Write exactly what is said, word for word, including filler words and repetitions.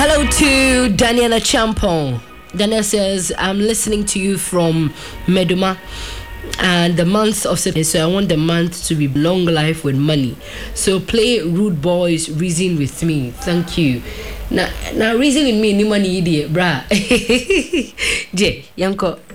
Hello to Daniela Champon. Daniel says, I'm listening to you from Meduma and the month of September, so I want the month to be long life with money. So play Rude Boys Reason with me. Thank you. Now, now reason with me, ni money idiot, brah. J, yanko.